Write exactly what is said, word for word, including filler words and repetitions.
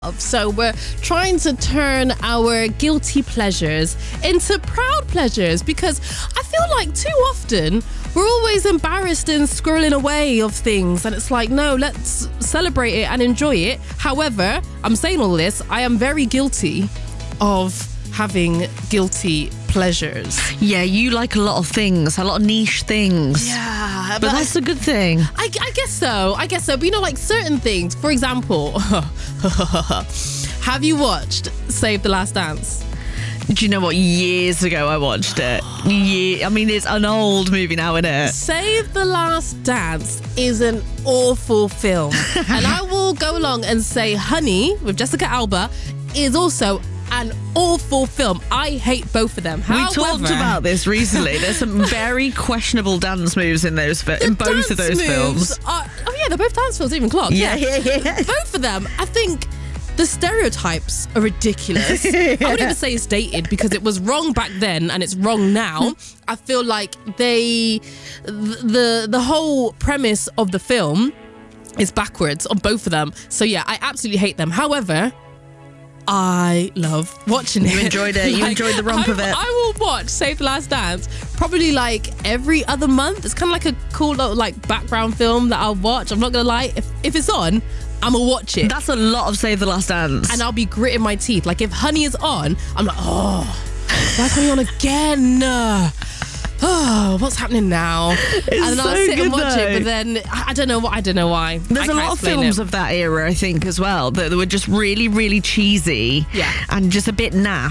So we're trying to turn our guilty pleasures into proud pleasures, because I feel like too often we're always embarrassed and scrolling away of things, and it's like, no, let's celebrate it and enjoy it. However, I'm saying all this, I am very guilty of having guilty pleasures. Yeah, you like a lot of things, a lot of niche things. Yeah, but, but that's a good thing. I, I guess so. I guess so. But you know, like certain things. For example, have you watched Save the Last Dance? Do you know what? Years ago, I watched it. Yeah, I mean, it's an old movie now, isn't it? Save the Last Dance is an awful film, and I will go along and say, Honey with Jessica Alba is also an awful film. I hate both of them. However, we talked about this recently. There's some very questionable dance moves in those fi- in both of those films. Are, oh yeah, they're both dance films. Even Clock. Yeah, yeah, yeah. yeah. Both of them. I think the stereotypes are ridiculous. I wouldn't even say it's dated, because it was wrong back then and it's wrong now. I feel like they, the the whole premise of the film is backwards on both of them. So yeah, I absolutely hate them. However, I love watching it. You enjoyed it. You like, enjoyed the romp I, of it. I will watch Save the Last Dance probably like every other month. It's kind of like a cool little like background film that I'll watch. I'm not gonna lie. If if it's on, I'm gonna watch it. That's a lot of Save the Last Dance. And I'll be gritting my teeth. Like if Honey is on, I'm like, oh, why's Honey on again? Oh, what's happening now? It's and then so I'll sit good and watch though. it, but then I, I don't know what I don't know why. There's I a lot of films it. of that era, I think, as well, that were just really, really cheesy. Yeah. And just a bit naff.